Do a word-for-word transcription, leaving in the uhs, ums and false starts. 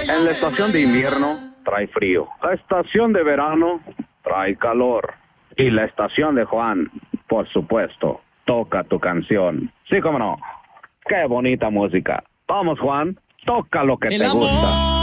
En la estación de invierno trae frío. La estación de verano trae calor. Y la estación de Juan, por supuesto, toca tu canción. Sí, cómo no. Qué bonita música. Vamos, Juan, toca lo que El te amor. gusta.